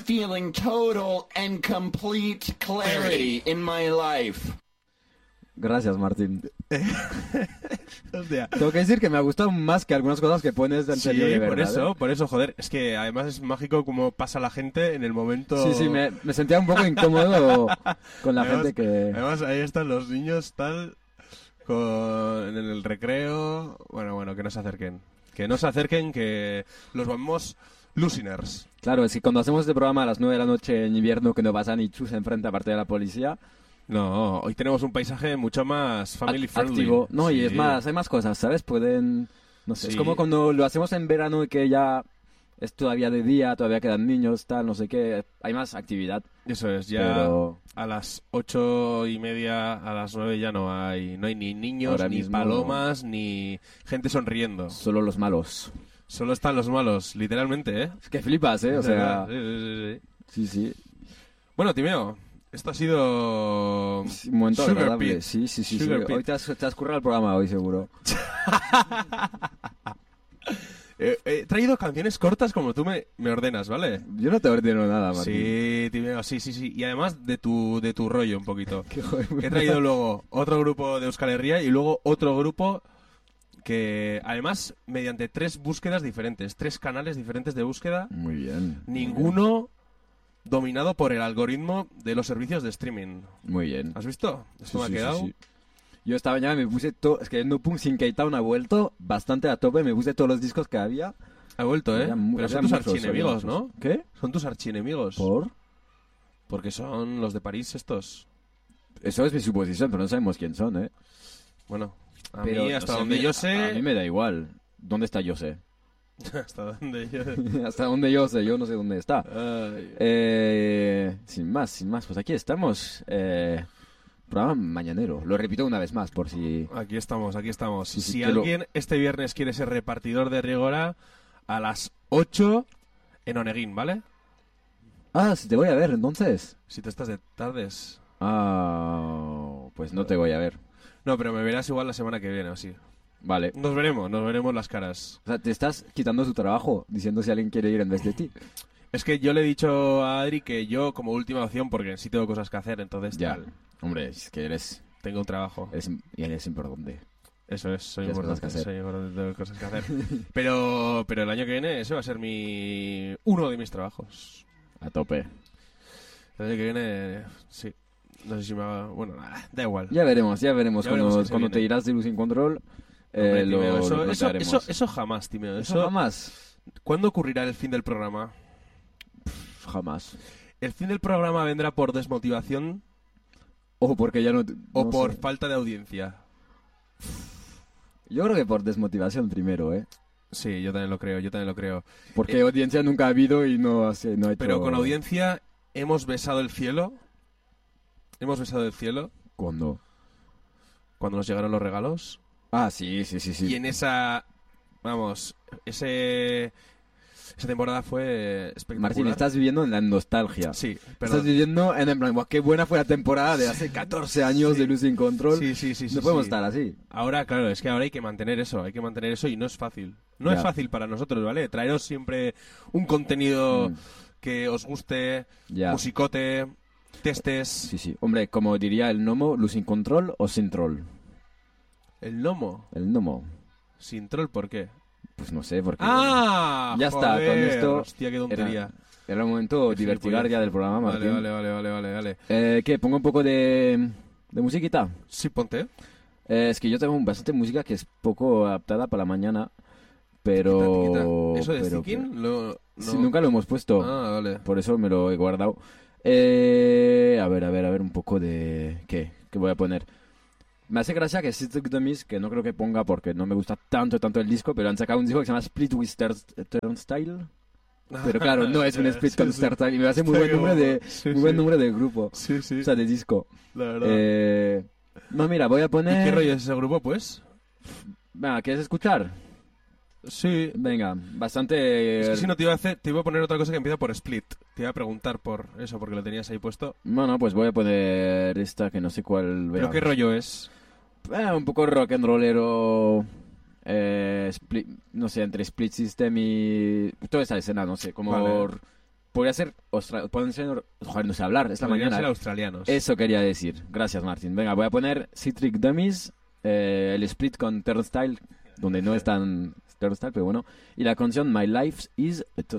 feeling total and complete clarity in my life. Gracias, Martín. Hostia. Tengo que decir que me ha gustado más que algunas cosas que pones de anterior, Sí, de verdad, por eso, joder. Es que además es mágico cómo pasa la gente en el momento... Sí, me sentía un poco incómodo con la Además- gente que... Además, ahí están los niños, tal, en el recreo... Bueno, que no se acerquen. Que no se acerquen, que los vamos listeners. Claro, es que cuando hacemos este programa a las 9 de la noche en invierno que no pasa ni chus enfrente aparte de la policía... No, hoy tenemos un paisaje mucho más family friendly. Activo. No, y Sí. es más, hay más cosas, ¿sabes? Pueden... No sé, Sí. es como cuando lo hacemos en verano y que ya es todavía de día, todavía quedan niños, tal, no sé qué. Hay más actividad. Eso es, ya Pero a las 8:30, a las 9 ya no hay ni niños, Ahora ni mismo palomas, ni gente sonriendo. solo los malos. Solo están los malos, literalmente, ¿eh? Es que flipas, ¿eh? O sea... Sí. Sí. Bueno, Timeo, esto ha sido... Sí, un momento Sugar agradable. Pit. Sí. Sugar Pit. Hoy te has currado el programa, hoy seguro. He traído canciones cortas como tú me ordenas, ¿vale? Yo no te ordeno nada, Martín. Sí, Timeo, sí. Y además de tu rollo un poquito. Qué joder. He traído luego otro grupo de Euskal Herria y luego otro grupo que, además, mediante 3 búsquedas diferentes, 3 canales diferentes de búsqueda, Muy bien. ninguno dominado por el algoritmo de los servicios de streaming. Muy bien. ¿Has visto? Esto Sí, me ha sí, quedado... sí. Yo esta mañana me puse todo... Es que No Punk Sin K-Town ha vuelto bastante a tope. Me puse todos los discos que había. Ha vuelto, ¿eh? Había Pero son había tus muchos, archienemigos, había ¿no? muchos. ¿Qué? Son tus archienemigos. ¿Por? Porque son los de París estos. Eso es mi suposición, pero no sabemos quién son, ¿eh? Bueno, a Pero, mí, no hasta sé, donde yo sé... A mí me da igual. ¿Dónde está Jose? Hasta donde yo... Hasta donde yo sé, yo no sé dónde está. Ay. Sin más, pues aquí estamos. Programa mañanero. Lo repito una vez más, por si... Aquí estamos. Sí, Si que alguien este viernes quiere ser repartidor de Rigora, a las 8 en Oneguín, ¿vale? Ah, si te voy a ver, entonces. Si te estás de tardes. Pues no te voy a ver. No, pero me verás igual la semana que viene, o sí. Vale. Nos veremos las caras. O sea, te estás quitando tu trabajo, diciendo si alguien quiere ir en vez de ti. Es que yo le he dicho a Adri que yo como última opción, porque sí tengo cosas que hacer, entonces Ya. tal, Hombre, es que tengo un trabajo. eres importante. Eso es, soy Tienes importante, cosas que hacer. soy importante, tengo cosas que hacer. Pero el año que viene ese va a ser uno de mis trabajos. A tope. El año que viene, sí. No sé si me haga... Bueno, nada, da igual. Ya veremos Ya veremos qué se cuando te viene. irás de Losing Control. Hombre, Timeo, Lo eso plantearemos. eso jamás, Timeo. Eso jamás. ¿Cuándo ocurrirá el fin del programa? Jamás. ¿El fin del programa vendrá por desmotivación O porque ya no... o no por sé. falta de audiencia? Yo creo que por desmotivación primero, ¿eh? Sí, yo también lo creo. Porque audiencia nunca ha habido y no ha hecho... Pero con audiencia hemos besado el cielo. Hemos besado el cielo ¿Cuándo? cuando nos llegaron los regalos. Ah, sí. Y en esa... Vamos, esa temporada fue espectacular. Martín, estás viviendo en la nostalgia. Sí, Estás perdón. viviendo en plan, "Buah, qué buena fue la temporada de hace 14 años Sí. de Losing Control". Sí. No podemos sí. estar así. Ahora, claro, es que ahora hay que mantener eso y no es fácil. No Ya. es fácil para nosotros, ¿vale? Traeros siempre un contenido Mm. que os guste, Ya. musicote, testes. Sí. Hombre, como diría el Nomo, Losing Control o Sin Troll. El gnomo, El Nomo. sin troll, ¿por qué? Pues no sé, porque... ¡Ah! Ya está, joder, con esto Hostia, qué tontería. Era el momento Qué divertigar gilipollas. ya del programa, Martín. Vale. ¿Qué? ¿Pongo un poco de musiquita? Sí, ponte. Es que yo tengo bastante música que es poco adaptada para la mañana, pero... Tiquita. ¿Eso de pero- Zikin? No. Sí, nunca lo hemos puesto. Ah, vale. Por eso me lo he guardado. A ver, un poco de... ¿Qué voy a poner? Me hace gracia que System Dummies, que no creo que ponga porque no me gusta tanto el disco, pero han sacado un disco que se llama Split with Turnstile. Pero claro, no es un Split con Turnstile. Y me hace muy buen nombre de grupo. Sí, O sea, de disco. la verdad. No, mira, voy a ¿Y poner... qué rollo es ese grupo, pues? Venga, ¿quieres escuchar? Sí. Venga, bastante... Es que si no te iba a poner otra cosa que empieza por Split. Te iba a preguntar por eso, porque lo tenías ahí puesto. Bueno, pues voy a poner esta que no sé cuál... ¿Pero qué rollo es? Un poco rock and rollero, no sé, entre Split System y toda esa escena, no sé, como Vale. podría ser pueden ser, joder, no sé hablar, esta Podrían mañana. ser australianos. Eso quería decir. Gracias, Martín. Venga, voy a poner Citric Dummies, el split con Turnstile, donde no es tan Turnstile, pero bueno. Y la canción My Life is a